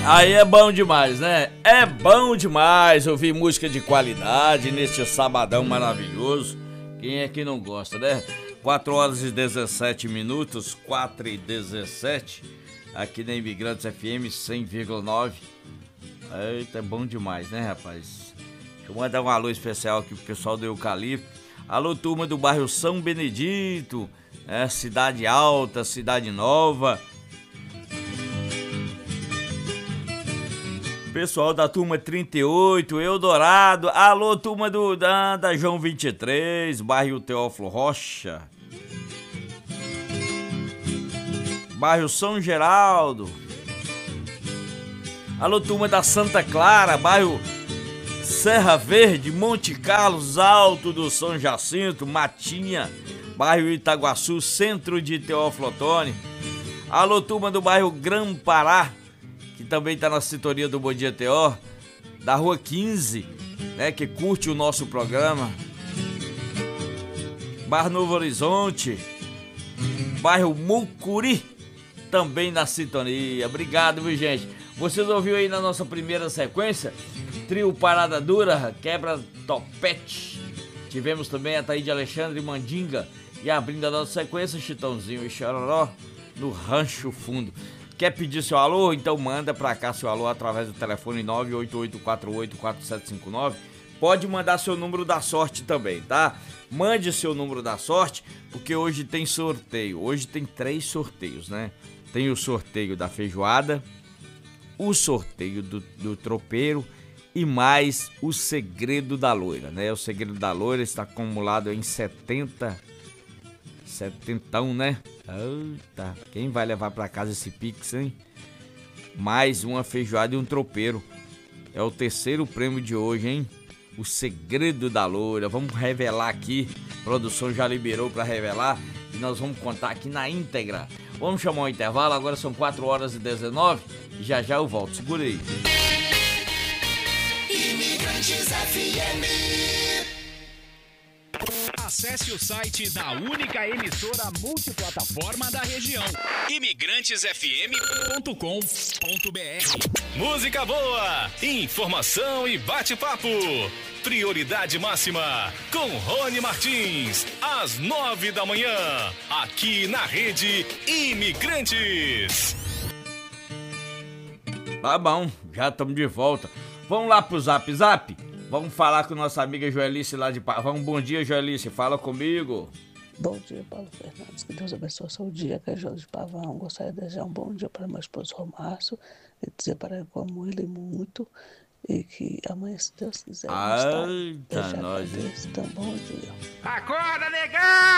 Aí é bom demais, né? É bom demais ouvir música de qualidade neste sabadão maravilhoso. Quem é que não gosta, né? 4 horas e 17 minutos, 4 e 17, aqui na Imigrantes FM 100,9. Eita, é bom demais, né, rapaz? Deixa eu mandar um alô especial aqui pro pessoal do Eucalipto. Alô, turma do bairro São Benedito, Cidade Alta, Cidade Nova. Pessoal da turma 38, Eldorado. Alô, turma da João 23, bairro Teófilo Rocha. Bairro São Geraldo. Alô, turma da Santa Clara, bairro Serra Verde, Monte Carlos, Alto do São Jacinto, Matinha, bairro Itaguaçu, centro de Teófilo Otoni. Alô, turma do bairro Gran Pará, que também está na sintonia do Bom Dia Teó, da Rua 15, né, que curte o nosso programa. Bairro Novo Horizonte, bairro Mucuri, também na sintonia. Obrigado, viu, gente? Vocês ouviram aí na nossa primeira sequência, trio Parada Dura, Quebra Topete. Tivemos também a Taíde Alexandre Mandinga, e abrindo a nossa sequência, Chitãozinho e Chororó, no Rancho Fundo. Quer pedir seu alô? Então manda pra cá seu alô através do telefone 988484759. Pode mandar seu número da sorte também, tá? Mande seu número da sorte, porque hoje tem sorteio. Hoje tem 3 sorteios, né? Tem o sorteio da feijoada, o sorteio do tropeiro e mais o segredo da loira, né? O segredo da loira está acumulado em 70, né? Eita, quem vai levar pra casa esse Pix, hein? Mais uma feijoada e um tropeiro. É o terceiro prêmio de hoje, hein? O segredo da loira. Vamos revelar aqui. A produção já liberou pra revelar e nós vamos contar aqui na íntegra. Vamos chamar um intervalo, agora são 4 horas e 19 e já eu volto. Segura aí. Imigrantes FM. Acesse o site da única emissora multiplataforma da região, imigrantesfm.com.br. Música boa, informação e bate-papo. Prioridade máxima com Rony Martins, às 9 da manhã, aqui na Rede Imigrantes. Tá bom, já estamos de volta. Vamos lá pro Zap Zap? Vamos falar com nossa amiga Joelice lá de Pavão. Bom dia, Joelice, fala comigo. Bom dia, Paulo Fernandes, que Deus abençoe o seu dia, que é João de Pavão. Gostaria de desejar um bom dia para meu esposo Romácio e dizer para ele que eu amo ele muito e que amanhã, se Deus quiser, Eita, nós, hein? Então, bom dia. Acorda, negão!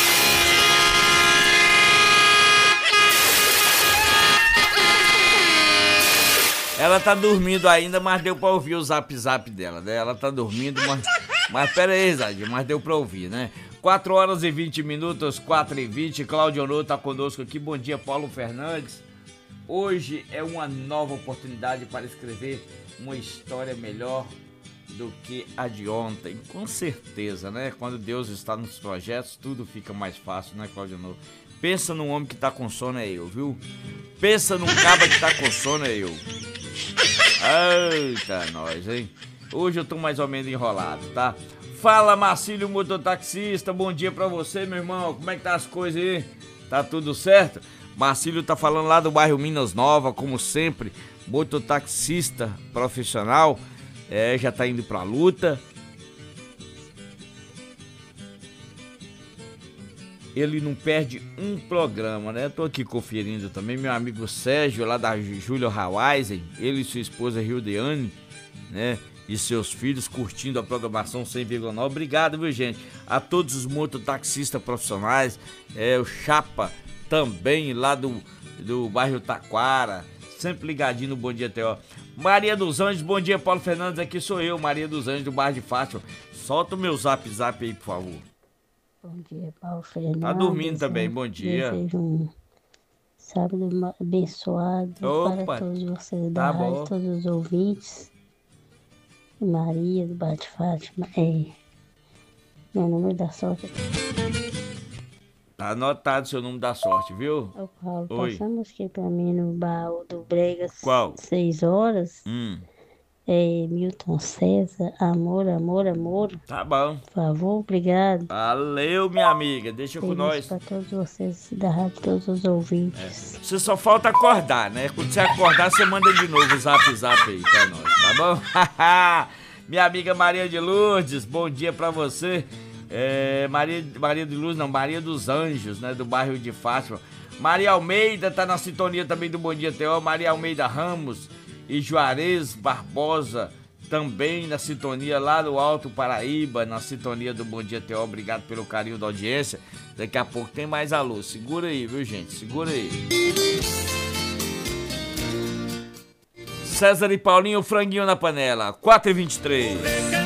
Ela tá dormindo ainda, mas deu pra ouvir o Zap Zap dela, né? Ela tá dormindo, mas pera aí, Zadinho, mas deu pra ouvir, né? 4 horas e 20 minutos, 4 e 20, Cláudio Honor tá conosco aqui. Bom dia, Paulo Fernandes. Hoje é uma nova oportunidade para escrever uma história melhor do que a de ontem. Com certeza, né? Quando Deus está nos projetos, tudo fica mais fácil, né, Cláudio Honor? Pensa num homem que tá com sono, é eu, viu? Pensa num caba que tá com sono, é eu. Eita, nós, hein? Hoje eu tô mais ou menos enrolado, tá? Fala, Marcílio, mototaxista, bom dia pra você, meu irmão. Como é que tá as coisas aí? Tá tudo certo? Marcílio tá falando lá do bairro Minas Nova, como sempre, mototaxista profissional, já tá indo pra luta. Ele não perde um programa, né? Tô aqui conferindo também, meu amigo Sérgio, lá da Júlio Hawaisen, ele e sua esposa Hildeane, né? E seus filhos curtindo a programação 100,9. Obrigado, viu, gente? A todos os mototaxistas profissionais, o Chapa também, lá do bairro Taquara, sempre ligadinho no Bom Dia Teó. Maria dos Anjos, bom dia, Paulo Fernandes, aqui sou eu, Maria dos Anjos, do bairro de Fátima. Solta o meu Zap Zap aí, por favor. Bom dia, Paulo Fernandes. Tá dormindo também, bom dia. Desejo um sábado abençoado para todos vocês da rádio, todos os ouvintes. Maria do Bar de Fátima, meu número da sorte. Tá anotado seu número da sorte, viu? Ô Paulo, Oi. passa a música aí pra mim no baú do Brega. Qual? 6 horas. Milton César, amor, amor, amor. Tá bom. Por favor, obrigado. Valeu, minha amiga. Deixa com nós. Pra todos vocês da rádio, todos os ouvintes. Você só falta acordar, né? Quando você acordar, você manda de novo o zap aí pra nós, tá bom? Minha amiga Maria de Lourdes, bom dia pra você. Maria de Lourdes, não, Maria dos Anjos, né? Do bairro de Fátima. Maria Almeida tá na sintonia também do Bom Dia Teó. Maria Almeida Ramos e Juarez Barbosa também na sintonia lá no Alto Paraíba, na sintonia do Bom Dia Teó. Obrigado pelo carinho da audiência. Daqui a pouco tem mais alô. Segura aí, viu, gente? Segura aí. César e Paulinho, franguinho na panela. 4h23.